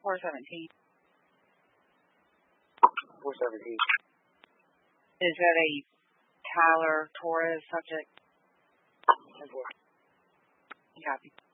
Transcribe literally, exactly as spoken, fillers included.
four seventeen. four seventeen. Is that a Tyler Torres subject? Copy.